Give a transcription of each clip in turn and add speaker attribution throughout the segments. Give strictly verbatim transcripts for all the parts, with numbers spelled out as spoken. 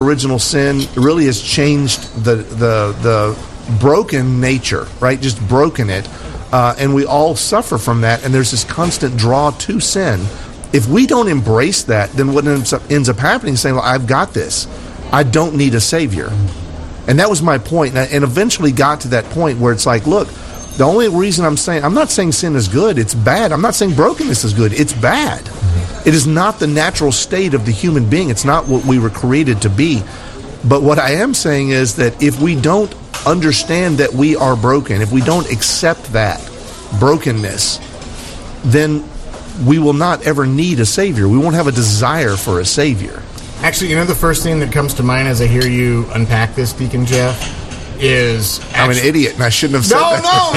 Speaker 1: original sin really has changed the the the broken nature, right? Just broken it, uh, and we all suffer from that. And there's this constant draw to sin. If we don't embrace that, then what ends up ends up happening is saying, "Well, I've got this. I don't need a savior." And that was my point, and, I, and eventually got to that point where it's like, look, the only reason I'm saying, I'm not saying sin is good, it's bad. I'm not saying brokenness is good, it's bad. It is not the natural state of the human being. It's not what we were created to be. But what I am saying is that if we don't understand that we are broken, if we don't accept that brokenness, then we will not ever need a savior. We won't have a desire for a savior.
Speaker 2: Actually, you know, the first thing that comes to mind as I hear you unpack this, Deacon Jeff, is... Actually,
Speaker 1: I'm an idiot, and I shouldn't have said
Speaker 2: no,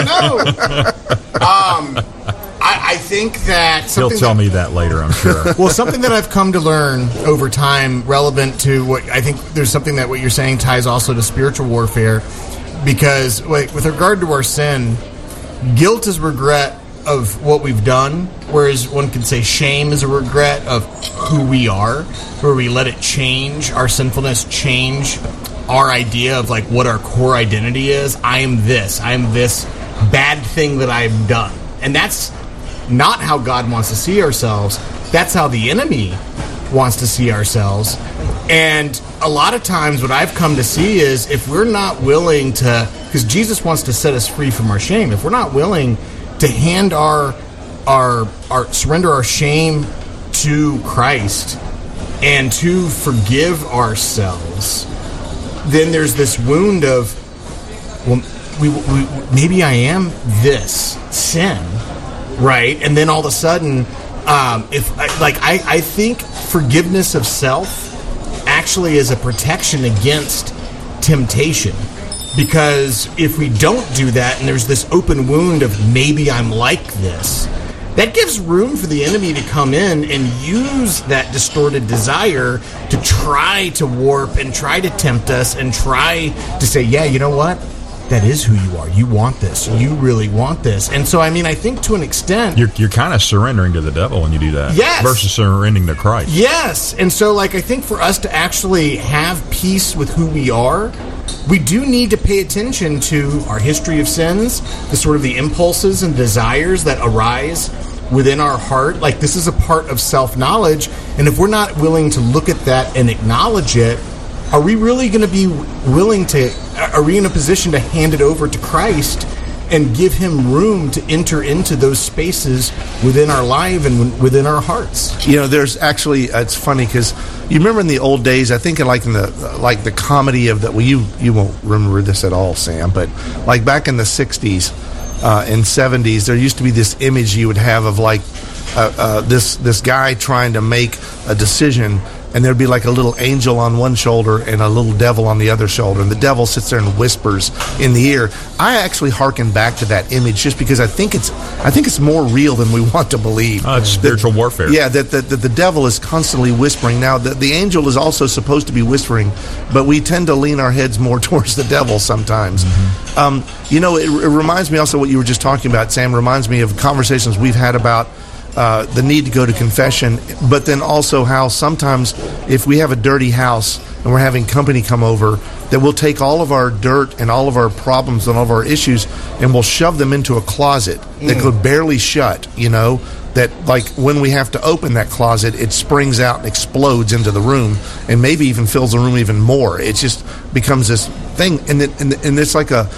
Speaker 1: that.
Speaker 2: No, no, um, I, I think that...
Speaker 3: He'll tell that, me that later, I'm sure.
Speaker 2: Well, something that I've come to learn over time, relevant to what... I think there's something that what you're saying ties also to spiritual warfare, because like, with regard to our sin, guilt is regret of what we've done, whereas one could say shame is a regret of who we are, where we let it change our sinfulness, change our idea of like what our core identity is. I am this. I am this bad thing that I've done. And that's not how God wants to see ourselves. That's how the enemy wants to see ourselves. And a lot of times what I've come to see is if we're not willing to, because Jesus wants to set us free from our shame, if we're not willing to hand our our our surrender our shame to Christ and to forgive ourselves, then there's this wound of, well, we, we maybe I am this sin, right? And then all of a sudden, um, if like I, I think forgiveness of self actually is a protection against temptation. Because if we don't do that and there's this open wound of maybe I'm like this, that gives room for the enemy to come in and use that distorted desire to try to warp and try to tempt us and try to say, yeah, you know what? That is who you are. You want this. You really want this. And so, I mean, I think to an extent...
Speaker 3: You're, you're kind of surrendering to the devil when you do that.
Speaker 2: Yes.
Speaker 3: Versus surrendering to Christ.
Speaker 2: Yes. And so, like, I think for us to actually have peace with who we are, we do need to pay attention to our history of sins, the sort of the impulses and desires that arise within our heart. Like, this is a part of self-knowledge, and if we're not willing to look at that and acknowledge it, are we really going to be willing to, are we in a position to hand it over to Christ and give him room to enter into those spaces within our life and within our hearts?
Speaker 1: You know, there's actually, uh, it's funny because you remember in the old days, I think like in the like the comedy of the, well, you, you won't remember this at all, Sam, but like back in the sixties uh, and seventies, there used to be this image you would have of like uh, uh, this this guy trying to make a decision, and there'd be like a little angel on one shoulder and a little devil on the other shoulder, and the devil sits there and whispers in the ear. I actually hearken back to that image just because I think it's I think it's more real than we want to believe.
Speaker 3: Oh, it's spiritual
Speaker 1: that,
Speaker 3: warfare.
Speaker 1: Yeah, that, that, that the devil is constantly whispering. Now, the, the angel is also supposed to be whispering, but we tend to lean our heads more towards the devil sometimes. Mm-hmm. Um, you know, it, it reminds me also what you were just talking about, Sam, reminds me of conversations we've had about Uh, the need to go to confession, but then also how sometimes if we have a dirty house and we're having company come over, that we'll take all of our dirt and all of our problems and all of our issues and we'll shove them into a closet mm. that could barely shut, you know, that like when we have to open that closet, it springs out and explodes into the room and maybe even fills the room even more. It just becomes this thing, and, it, and, and it's like a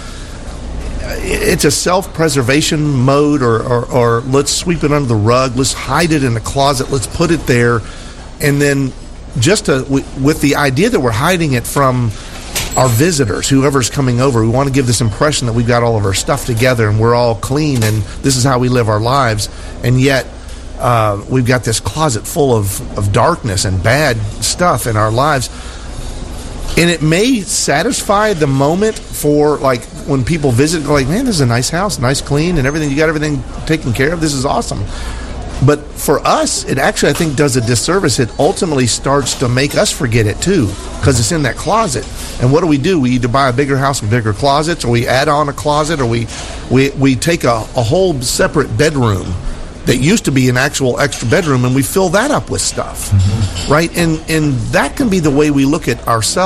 Speaker 1: it's a self-preservation mode, or, or, or let's sweep it under the rug, let's hide it in the closet, let's put it there, and then just to, with the idea that we're hiding it from our visitors, whoever's coming over, we want to give this impression that we've got all of our stuff together and we're all clean and this is how we live our lives, and yet uh, we've got this closet full of, of darkness and bad stuff in our lives. And it may satisfy the moment for, like, when people visit, they're like, man, this is a nice house, nice, clean, and everything. You got everything taken care of. This is awesome. But for us, it actually, I think, does a disservice. It ultimately starts to make us forget it, too, because it's in that closet. And what do we do? We either buy a bigger house with bigger closets, or we add on a closet, or we, we, we take a, a whole separate bedroom that used to be an actual extra bedroom, and we fill that up with stuff, mm-hmm. right? And and that can be the way we look at ourselves.